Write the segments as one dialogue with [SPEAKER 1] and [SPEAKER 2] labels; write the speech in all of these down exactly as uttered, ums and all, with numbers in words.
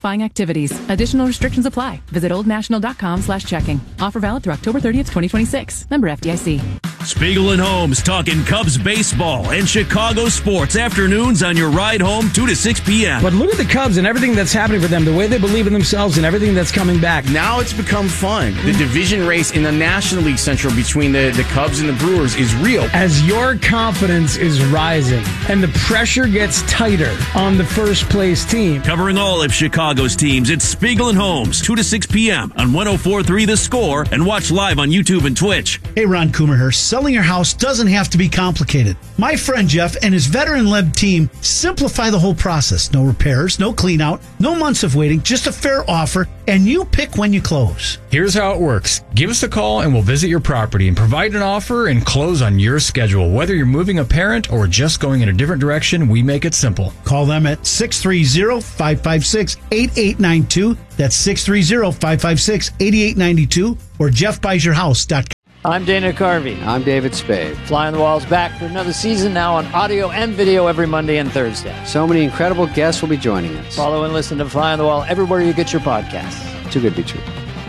[SPEAKER 1] Buying activities. Additional restrictions apply. Visit oldnational.com slash checking. Offer valid through October thirtieth, twenty twenty-six. Member F D I C.
[SPEAKER 2] Spiegel and Holmes talking Cubs baseball and Chicago sports afternoons on your ride home two to six p.m.
[SPEAKER 3] But look at the Cubs and everything that's happening for them, the way they believe in themselves and everything that's coming back.
[SPEAKER 4] Now it's become fun. The division race in the National League Central between the, the Cubs and the Brewers is real.
[SPEAKER 3] As your confidence is rising and the pressure gets tighter on the first place team.
[SPEAKER 2] Covering all of Chicago's teams, it's Spiegel and Holmes, two to six p.m. on one oh four point three The Score, and watch live on YouTube and Twitch.
[SPEAKER 5] Hey, Ron Coomer here. Selling your house doesn't have to be complicated. My friend Jeff and his veteran-led team simplify the whole process. No repairs, no clean out, no months of waiting, just a fair offer, and you pick when you close.
[SPEAKER 6] Here's how it works. Give us a call and we'll visit your property and provide an offer and close on your schedule. Whether you're moving a parent or just going in a different direction, we make it simple.
[SPEAKER 5] Call them at six three zero, five five six, eight eight nine two. That's six three zero, five five six, eight eight nine two or jeff buys your house dot com.
[SPEAKER 7] I'm Dana Carvey.
[SPEAKER 8] I'm David Spade.
[SPEAKER 7] Fly on the Wall's back for another season now on audio and video every Monday and Thursday.
[SPEAKER 8] So many incredible guests will be joining us.
[SPEAKER 7] Follow and listen to Fly on the Wall everywhere you get your podcasts.
[SPEAKER 8] Too good to be true.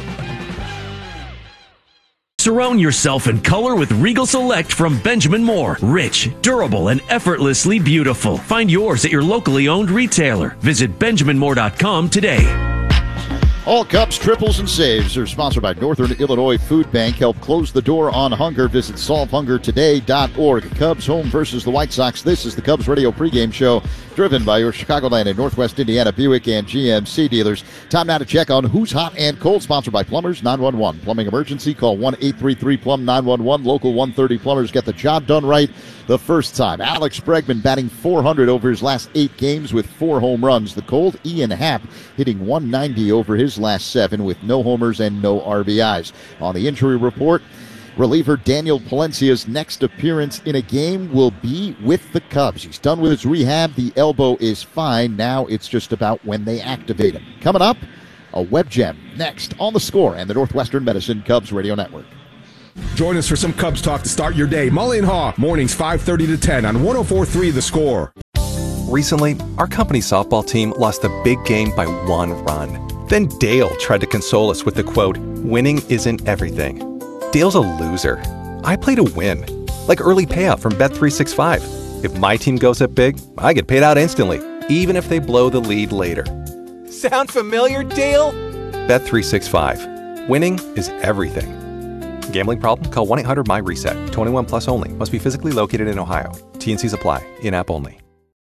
[SPEAKER 2] Surround yourself in color with Regal Select from Benjamin Moore. Rich, durable, and effortlessly beautiful. Find yours at your locally owned retailer. Visit benjamin moore dot com today.
[SPEAKER 9] All Cubs triples and saves are sponsored by Northern Illinois Food Bank. Help close the door on hunger. Visit solve hunger today dot org. Cubs home versus the White Sox. This is the Cubs Radio pregame show, driven by your Chicagoland and Northwest Indiana Buick and G M C dealers. Time now to check on who's hot and cold. Sponsored by Plumbers nine one one. Plumbing emergency, call one eight three three plumb nine one one. Local one thirty Plumbers get the job done right the first time. Alex Bregman batting four hundred over his last eight games with four home runs. The cold, Ian Happ hitting one ninety over his last seven with no homers and no R B Is. On the injury report, reliever Daniel Palencia's next appearance in a game will be with the Cubs. He's done with his rehab. The elbow is fine. Now it's just about when they activate him. Coming up, a web gem next on The Score and the Northwestern Medicine Cubs Radio Network.
[SPEAKER 10] Join us for some Cubs talk to start your day. Mully and Haw, mornings five thirty to ten on one oh four point three The Score.
[SPEAKER 11] Recently, our company softball team lost a big game by one run. Then Dale tried to console us with the quote, "Winning isn't everything." Dale's a loser. I play to win. Like early payout from Bet three sixty-five. If my team goes up big, I get paid out instantly, even if they blow the lead later. Sound familiar, Dale? Bet three sixty-five. Winning is everything. Gambling problem? Call one eight hundred my reset. twenty-one plus only. Must be physically located in Ohio. T and C's apply. In-app only.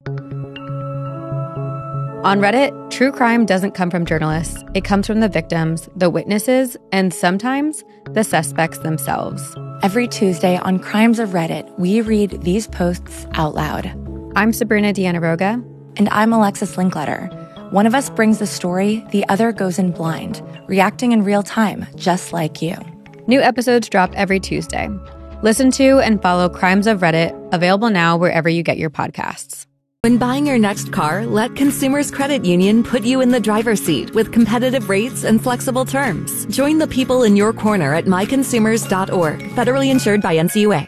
[SPEAKER 12] On Reddit, true crime doesn't come from journalists. It comes from the victims, the witnesses, and sometimes the suspects themselves.
[SPEAKER 13] Every Tuesday on Crimes of Reddit, we read these posts out loud.
[SPEAKER 12] I'm Sabrina Dianaroga.
[SPEAKER 13] And I'm Alexis Linkletter. One of us brings the story, the other goes in blind, reacting in real time, just like you.
[SPEAKER 12] New episodes drop every Tuesday. Listen to and follow Crimes of Reddit, available now wherever you get your podcasts.
[SPEAKER 14] When buying your next car, let Consumers Credit Union put you in the driver's seat with competitive rates and flexible terms. Join the people in your corner at my consumers dot org. Federally insured by N C U A.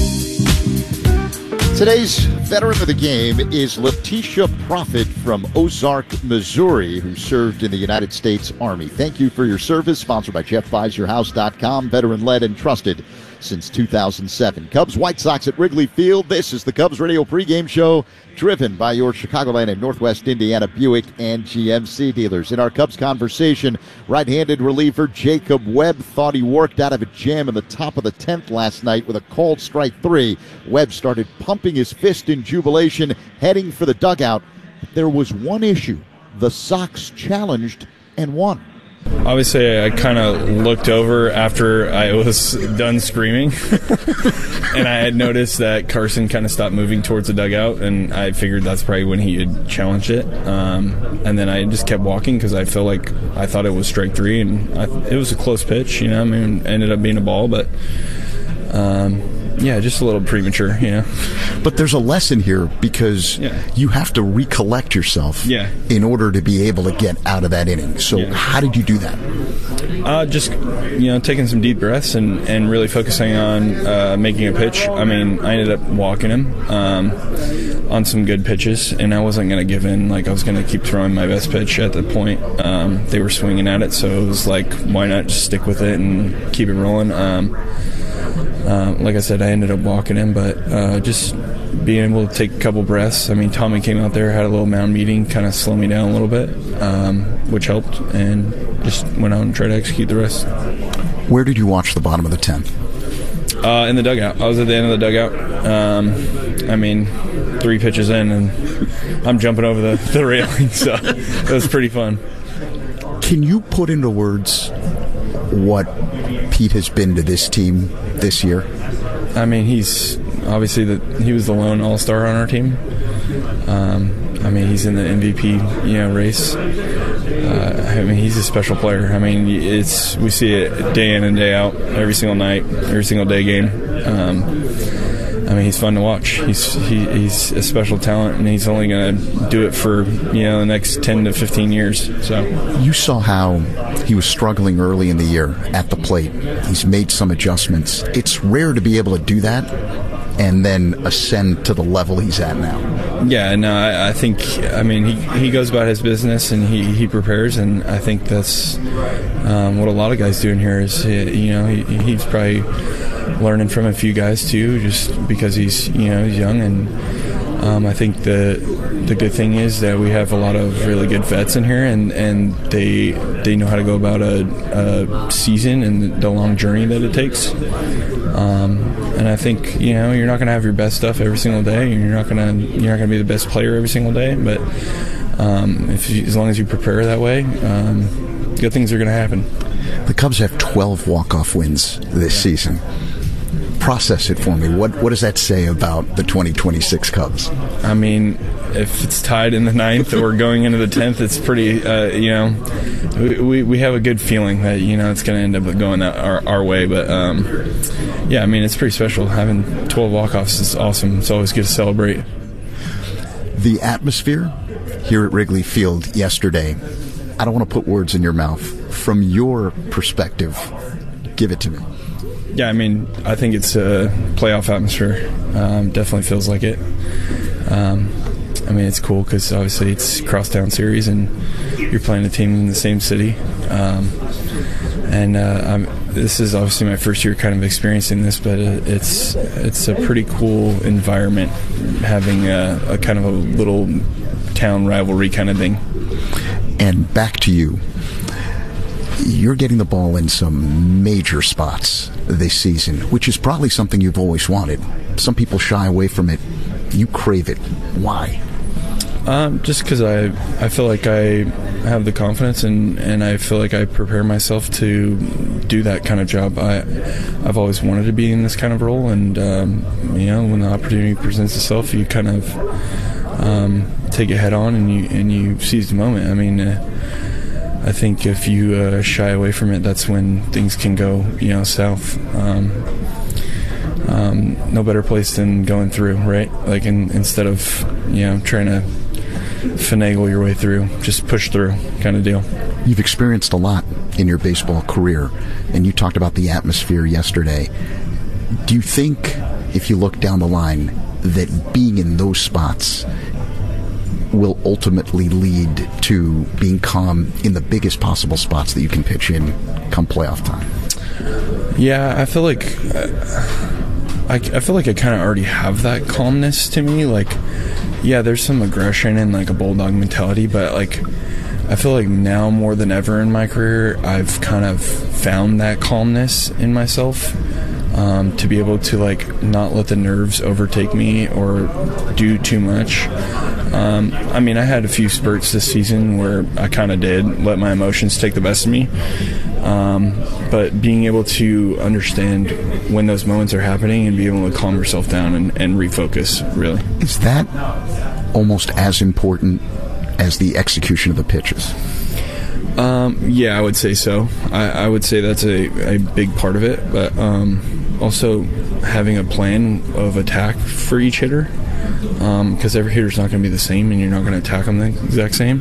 [SPEAKER 9] Today's veteran of the game is Letitia Profit from Ozark, Missouri, who served in the United States Army. Thank you for your service. Sponsored by jeff buys your house dot com. Veteran-led and trusted since two thousand seven. Cubs White Sox at Wrigley Field. This is the Cubs Radio pregame show, driven by your Chicagoland and Northwest Indiana Buick and G M C dealers. In our Cubs conversation, right-handed reliever Jacob Webb thought he worked out of a jam in the top of the tenth last night with a called strike three. Webb started pumping his fist in jubilation, heading for the dugout. There was one issue. The Sox challenged and won.
[SPEAKER 15] Obviously, I kind of looked over after I was done screaming, and I had noticed that Carson kind of stopped moving towards the dugout, and I figured that's probably when he had challenged it. Um, and then I just kept walking because I felt like I thought it was strike three, and I, it was a close pitch. You know, I mean, it ended up being a ball, but um, yeah, just a little premature, you know.
[SPEAKER 16] But there's a lesson here because
[SPEAKER 15] yeah.
[SPEAKER 16] you have to recollect yourself
[SPEAKER 15] yeah.
[SPEAKER 16] in order to be able to get out of that inning. So
[SPEAKER 15] yeah.
[SPEAKER 16] how did you do that?
[SPEAKER 15] Uh, just, you know, taking some deep breaths and, and really focusing on uh, making a pitch. I mean, I ended up walking him. Um, on some good pitches, and I wasn't going to give in. Like, I was going to keep throwing my best pitch at the point. Um, they were swinging at it, so it was like, why not just stick with it and keep it rolling? Um, uh, like I said, I ended up walking in, but uh, just being able to take a couple breaths. I mean, Tommy came out there, had a little mound meeting, kind of slowed me down a little bit, um, which helped, and just went out and tried to execute the rest.
[SPEAKER 16] Where did you watch the bottom of the tenth?
[SPEAKER 15] Uh, in the dugout. I was at the end of the dugout. Um, I mean, three pitches in, and I'm jumping over the, the railing, so it was pretty fun.
[SPEAKER 16] Can you put into words what Pete has been to this team this year?
[SPEAKER 15] I mean, he's obviously the he was the lone all-star on our team. Um, I mean, he's in the M V P, you know, race. Uh, I mean, he's a special player. I mean, it's we see it day in and day out, every single night, every single day game. Um, I mean, he's fun to watch. He's he, he's a special talent, and he's only going to do it for, you know, the next ten to fifteen years. So
[SPEAKER 16] you saw how he was struggling early in the year at the plate. He's made some adjustments. It's rare to be able to do that and then ascend to the level he's at now.
[SPEAKER 15] Yeah, no, I, I think, I mean, he, he goes about his business and he, he prepares, and I think that's um, what a lot of guys do in here is, you know, he, he's probably learning from a few guys too, just because he's, you know, he's young, and um, I think the the good thing is that we have a lot of really good vets in here, and, and they they know how to go about a, a season and the long journey that it takes. Um, and I think, you know, you're not going to have your best stuff every single day, and you're not going to you're not going to be the best player every single day. But um, if you, as long as you prepare that way, um, good things are going to happen.
[SPEAKER 16] The Cubs have twelve walk-off wins this season. Process it for me. What what does that say about the twenty twenty-six Cubs?
[SPEAKER 15] I mean, if it's tied in the ninth or going into the tenth, it's pretty, uh, you know, we, we have a good feeling that, you know, it's going to end up going our, our way. But, um, yeah, I mean, it's pretty special. Having twelve walk-offs is awesome. It's always good to celebrate.
[SPEAKER 16] The atmosphere here at Wrigley Field yesterday, I don't want to put words in your mouth. From your perspective, give it to me.
[SPEAKER 15] Yeah, I mean, I think it's a playoff atmosphere. Um, definitely feels like it. Um, I mean, it's cool because obviously it's crosstown series and you're playing a team in the same city. Um, and uh, I'm, this is obviously my first year kind of experiencing this, but it's it's a pretty cool environment, having a, a kind of a little town rivalry kind of thing.
[SPEAKER 16] And back to you. You're getting the ball in some major spots this season, which is probably something you've always wanted. Some people shy away from it. You crave it. Why?
[SPEAKER 15] Um, just because I, I feel like I have the confidence and, and I feel like I prepare myself to do that kind of job. I, I've always wanted to be in this kind of role, and um, you know, when the opportunity presents itself, you kind of um, take it head on and you and you seize the moment. I mean, uh, I think if you uh, shy away from it, that's when things can go, you know, south. Um, um, no better place than going through, right? Like in, instead of, you know, trying to finagle your way through, just push through kind of deal.
[SPEAKER 16] You've experienced a lot in your baseball career, and you talked about the atmosphere yesterday. Do you think, if you look down the line, that being in those spots will ultimately lead to being calm in the biggest possible spots that you can pitch in come playoff time?
[SPEAKER 15] Yeah, I feel like uh, I, I feel like I kind of already have that calmness to me. Like, yeah, there's some aggression and like a bulldog mentality, but like I feel like now more than ever in my career, I've kind of found that calmness in myself. Um, to be able to like not let the nerves overtake me or do too much. Um, I mean, I had a few spurts this season where I kind of did let my emotions take the best of me. Um, but being able to understand when those moments are happening and be able to calm yourself down and, and refocus, really.
[SPEAKER 16] Is that almost as important as the execution of the pitches?
[SPEAKER 15] Um, yeah, I would say so. I, I would say that's a, a big part of it, but um, also having a plan of attack for each hitter, because um, every hitter's not going to be the same and you're not going to attack them the exact same.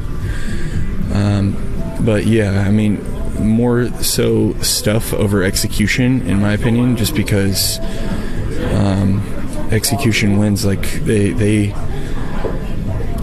[SPEAKER 15] Um, but yeah, I mean, more so stuff over execution, in my opinion, just because um, execution wins. Like they, they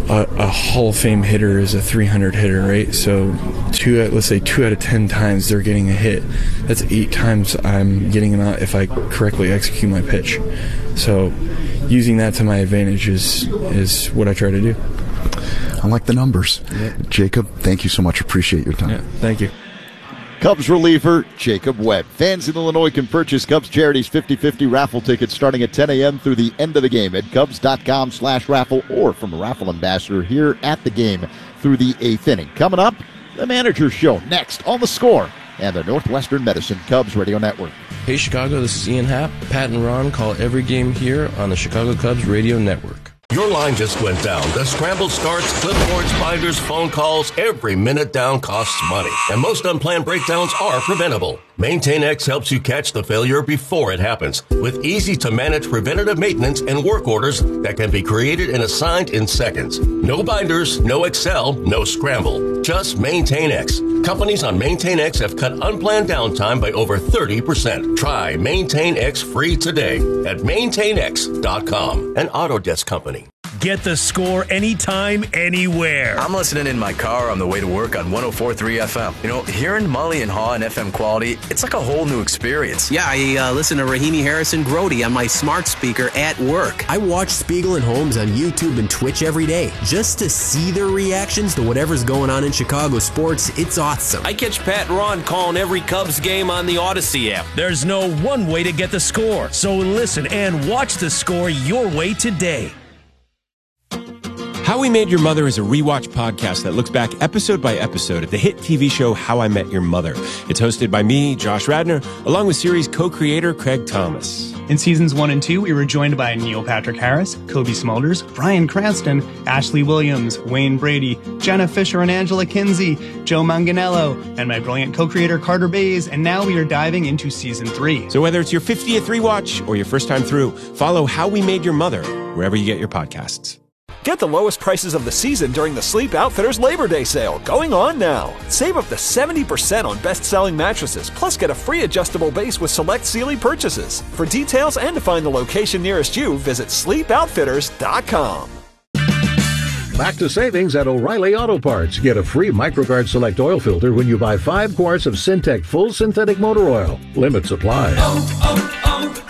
[SPEAKER 15] a, a Hall of Fame hitter is a three hundred hitter, right? So two, let's say two out of ten times they're getting a hit. That's eight times I'm getting an out if I correctly execute my pitch. So using that to my advantage is is what I try to do.
[SPEAKER 16] I like the numbers.
[SPEAKER 15] Yeah.
[SPEAKER 16] Jacob, thank you so much. Appreciate your time.
[SPEAKER 15] Yeah, thank you.
[SPEAKER 9] Cubs reliever Jacob Webb. Fans in Illinois can purchase Cubs Charities fifty-fifty raffle tickets starting at ten a.m. through the end of the game at Cubs.com slash raffle or from a raffle ambassador here at the game through the eighth inning. Coming up, the Manager's Show next on The Score and the Northwestern Medicine Cubs Radio Network.
[SPEAKER 17] Hey Chicago, this is Ian Happ. Pat and Ron call every game here on the Chicago Cubs Radio Network.
[SPEAKER 18] Your line just went down. The scrambled starts, clipboards, binders, phone calls, every minute down costs money. And most unplanned breakdowns are preventable. Maintain X helps you catch the failure before it happens with easy-to-manage preventative maintenance and work orders that can be created and assigned in seconds. No binders, no Excel, no scramble. Just Maintain X. Companies on Maintain X have cut unplanned downtime by over thirty percent. Try Maintain X free today at maintain x dot com, an Autodesk company.
[SPEAKER 19] Get The Score anytime, anywhere.
[SPEAKER 20] I'm listening in my car on the way to work on one oh four point three F M. You know, hearing Mully and Haw and F M quality, it's like a whole new experience.
[SPEAKER 21] Yeah, I uh, listen to Rahimi Harrison Grody on my smart speaker at work. I watch Spiegel and Holmes on YouTube and Twitch every day just to see their reactions to whatever's going on in Chicago sports. It's awesome.
[SPEAKER 22] I catch Pat and Ron calling every Cubs game on the Odyssey app.
[SPEAKER 19] There's no one way to get The Score, so listen and watch The Score your way today.
[SPEAKER 23] How We Made Your Mother is a rewatch podcast that looks back episode by episode at the hit T V show How I Met Your Mother. It's hosted by me, Josh Radnor, along with series co-creator Craig Thomas.
[SPEAKER 24] In seasons one and two, we were joined by Neil Patrick Harris, Kobe Smulders, Bryan Cranston, Ashley Williams, Wayne Brady, Jenna Fisher and Angela Kinsey, Joe Manganiello, and my brilliant co-creator Carter Bays, and now we are diving into season three.
[SPEAKER 23] So whether it's your fiftieth rewatch or your first time through, follow How We Made Your Mother wherever you get your podcasts.
[SPEAKER 25] Get the lowest prices of the season during the Sleep Outfitters Labor Day sale, going on now. Save up to seventy percent on best-selling mattresses, plus get a free adjustable base with select Sealy purchases. For details and to find the location nearest you, visit sleep outfitters dot com.
[SPEAKER 26] Back to savings at O'Reilly Auto Parts. Get a free MicroGuard Select oil filter when you buy five quarts of Syntec Full Synthetic Motor Oil. Limits apply.
[SPEAKER 27] Oh,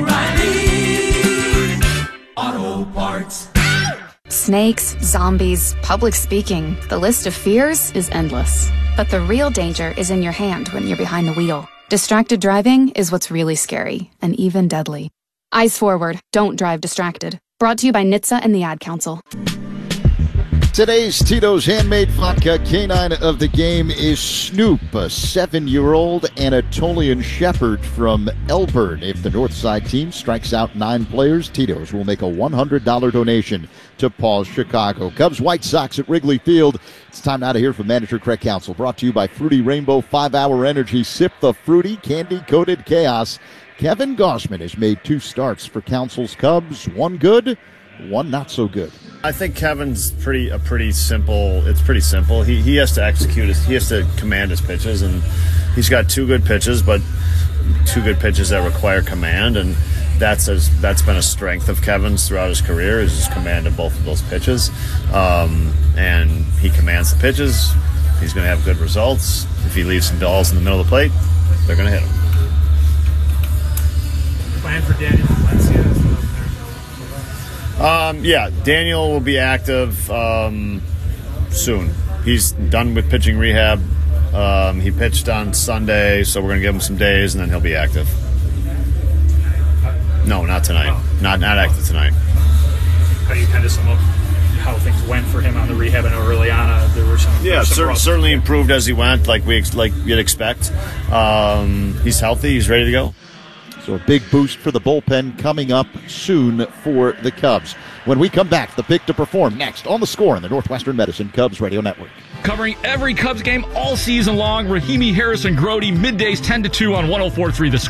[SPEAKER 27] oh, oh, O'Reilly Auto Parts.
[SPEAKER 28] Snakes, zombies, public speaking. The list of fears is endless. But the real danger is in your hand when you're behind the wheel. Distracted driving is what's really scary and even deadly. Eyes forward. Don't drive distracted. Brought to you by N H T S A and the Ad Council.
[SPEAKER 9] Today's Tito's Handmade Vodka canine of the game is Snoop, a seven-year-old Anatolian Shepherd from Elburn. If the Northside team strikes out nine players, Tito's will make a one hundred dollars donation to Paws Chicago. Cubs White Sox at Wrigley Field. It's time now to hear from manager Craig Counsell. Brought to you by Fruity Rainbow five hour Energy. Sip the fruity, candy-coated chaos. Kevin Gausman has made two starts for Counsell's Cubs. One good, one not so good.
[SPEAKER 29] I think Kevin's pretty a pretty simple. It's pretty simple. He he has to execute his. He has to command his pitches, and he's got two good pitches, but two good pitches that require command, and that's a, that's been a strength of Kevin's throughout his career is his command of both of those pitches. Um, and he commands the pitches. He's going to have good results. If he leaves some balls in the middle of the plate, they're going to hit him.
[SPEAKER 30] Plan for Daniel Valencia.
[SPEAKER 29] Um, yeah, Daniel will be active um, soon. He's done with pitching rehab. Um, he pitched on Sunday, so we're going to give him some days, and then he'll be active. No, not tonight. Not not active tonight.
[SPEAKER 30] How do you kind of sum up how things went for him on the rehab? I know early on uh, there were some.
[SPEAKER 29] Yeah,
[SPEAKER 30] some
[SPEAKER 29] cer- certainly improved as he went, like we ex- like you'd expect. Um, he's healthy. He's ready to go.
[SPEAKER 9] So a big boost for the bullpen coming up soon for the Cubs. When we come back, the pick to perform next on The Score in the Northwestern Medicine Cubs Radio Network.
[SPEAKER 31] Covering every Cubs game all season long, Rahimi Harrison Grody, middays ten to two on one oh four point three The Score.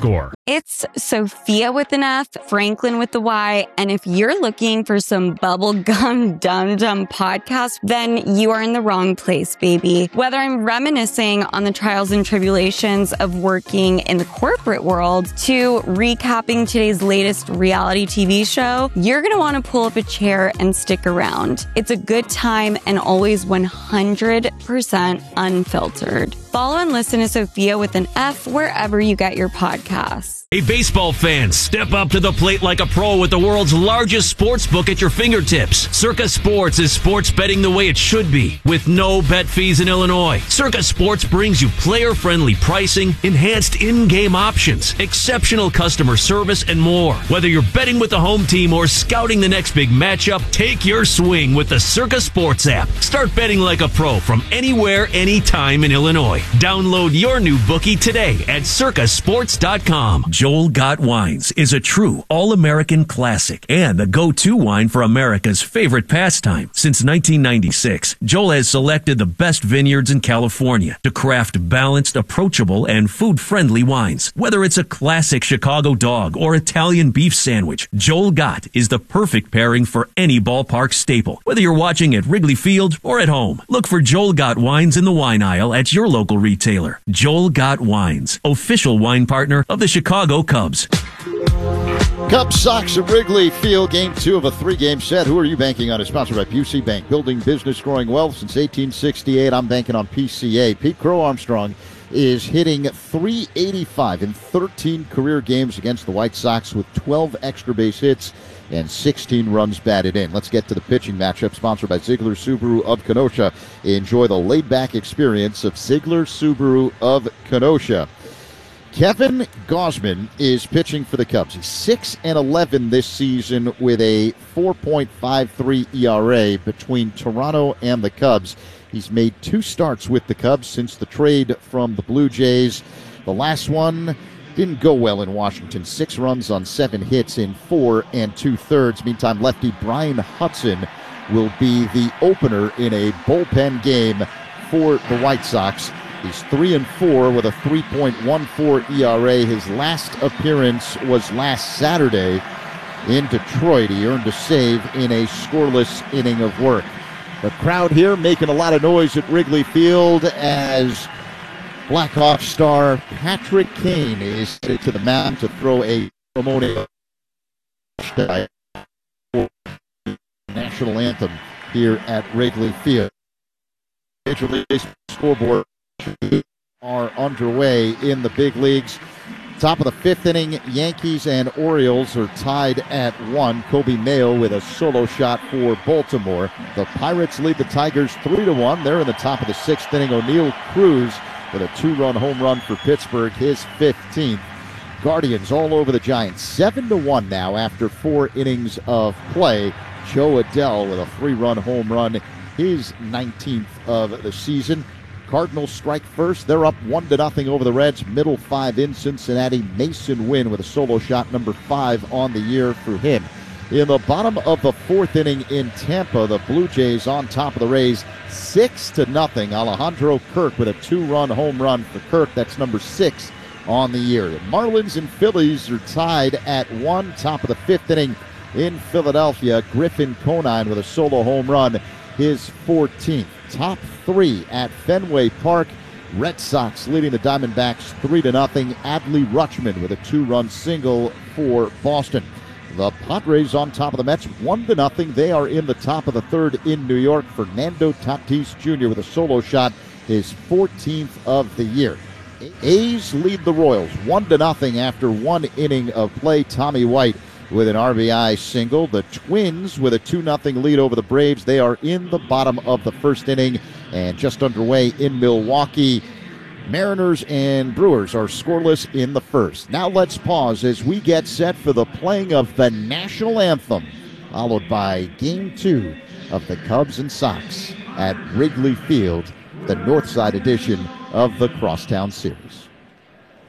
[SPEAKER 1] It's Sophia with an F, Franklin with the Y, and if you're looking for some bubblegum dum-dum podcast, then you are in the wrong place, baby. Whether I'm reminiscing on the trials and tribulations of working in the corporate world to recapping today's latest reality T V show, you're going to want to pull up a chair and stick around. It's a good time and always one hundred percent unfiltered. Follow and listen to Sophia with an F wherever you get your podcasts.
[SPEAKER 19] Hey, baseball fans, step up to the plate like a pro with the world's largest sports book at your fingertips. Circa Sports is sports betting the way it should be, with no bet fees in Illinois. Circa Sports brings you player-friendly pricing, enhanced in-game options, exceptional customer service, and more. Whether you're betting with the home team or scouting the next big matchup, take your swing with the Circa Sports app. Start betting like a pro from anywhere, anytime in Illinois. Download your new bookie today at circa sports dot com. Joel Gott Wines is a true all-American classic and the go-to wine for America's favorite pastime. Since nineteen ninety-six, Joel has selected the best vineyards in California to craft balanced, approachable, and food-friendly wines. Whether it's a classic Chicago dog or Italian beef sandwich, Joel Gott is the perfect pairing for any ballpark staple. Whether you're watching at Wrigley Field or at home, look for Joel Gott Wines in the wine aisle at your local retailer. Joel Gott Wines, official wine partner of the Chicago Cubs.
[SPEAKER 9] Cubs Sox at Wrigley Field, game two of a three-game set. Who are you banking on? It's sponsored by Busey Bank. Building business, growing wealth since eighteen sixty-eight. I'm banking on P C A. Pete Crow Armstrong is hitting three eighty-five in thirteen career games against the White Sox with twelve extra base hits and sixteen runs batted in. Let's get to the pitching matchup, sponsored by Ziegler Subaru of Kenosha. Enjoy the laid-back experience of Ziegler Subaru of Kenosha. Kevin Gausman is pitching for the Cubs. He's six and eleven this season with a four point five three E R A between Toronto and the Cubs. He's made two starts with the Cubs since the trade from the Blue Jays. The last one didn't go well in Washington. Six runs on seven hits in four and two-thirds. Meantime, lefty Brian Hudson will be the opener in a bullpen game for the White Sox. He's three and four with a three point one four E R A. His last appearance was last Saturday in Detroit. He earned a save in a scoreless inning of work. The crowd here making a lot of noise at Wrigley Field as Blackhawks star Patrick Kane is headed to the mound to throw a ceremonial national anthem here at Wrigley Field. Major League scoreboard are underway in the big leagues. Top of the fifth inning, Yankees and Orioles are tied at one. Kobe Mayo with a solo shot for Baltimore. The Pirates lead the Tigers three to one. They're in the top of the sixth inning. O'Neill Cruz with a two-run home run for Pittsburgh, his fifteenth. Guardians all over the Giants, seven to one now after four innings of play. Joe Adell with a three-run home run, his nineteenth of the season. Cardinals strike first. They're up one to nothing over the Reds. Middle five in Cincinnati. Mason Wynn with a solo shot, number five on the year for him. In the bottom of the fourth inning in Tampa, the Blue Jays on top of the Rays, six to nothing. Alejandro Kirk with a two-run home run for Kirk. That's number six on the year. The Marlins and Phillies are tied at one. Top of the fifth inning in Philadelphia. Griffin Conine with a solo home run, his fourteenth. Top three at Fenway Park. Red Sox leading the Diamondbacks three to nothing. Adley Rutschman with a two-run single for Boston. The Padres on top of the Mets, one to nothing. They are in the top of the third in New York. Fernando Tatis Junior with a solo shot, his fourteenth of the year. A's lead the Royals one to nothing after one inning of play. Tommy White with an R B I single. The Twins with a two nothing lead over the Braves. They are in the bottom of the first inning and just underway in Milwaukee. Mariners and Brewers are scoreless in the first. Now let's pause as we get set for the playing of the national anthem, followed by game two of the Cubs and Sox at Wrigley Field, the Northside edition of the Crosstown Series.